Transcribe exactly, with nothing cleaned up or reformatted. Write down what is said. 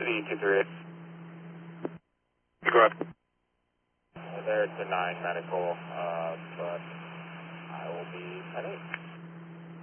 City two three eight. Go ahead. Uh, They're denying medical, uh, but I will be ten eight.